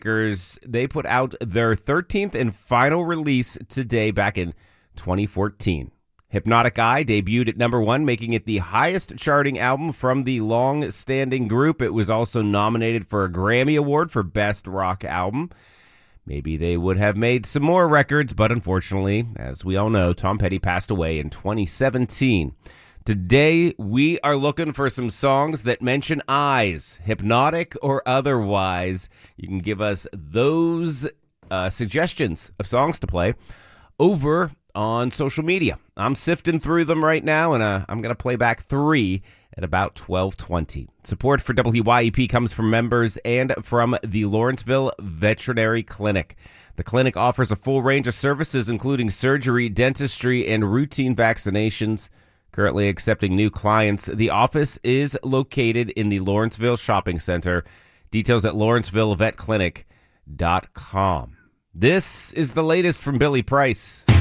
Records, they put out their 13th and final release today back in 2014. Hypnotic Eye debuted at number 1, making it the highest charting album from the long-standing group. It was also nominated for a Grammy Award for Best Rock Album. Maybe they would have made some more records, but unfortunately, as we all know, Tom Petty passed away in 2017. Today, we are looking for some songs that mention eyes, hypnotic or otherwise. You can give us those suggestions of songs to play over on social media. I'm sifting through them right now, and I'm going to play back 3 at about 12:20. Support for WYEP comes from members and from the Lawrenceville Veterinary Clinic. The clinic offers a full range of services, including surgery, dentistry, and routine vaccinations. Currently accepting new clients. The office is located in the Lawrenceville Shopping Center. Details at lawrencevillevetclinic.com. This is the latest from Billy Price.